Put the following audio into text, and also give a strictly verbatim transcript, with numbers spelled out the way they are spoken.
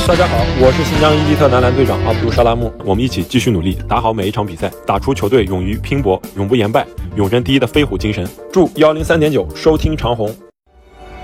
大家好，我是新疆伊基特男篮队长阿卜杜沙拉木，我们一起继续努力，打好每一场比赛，打出球队勇于拼搏、永不言败、永争第一的飞虎精神。祝幺零三点九收听长虹。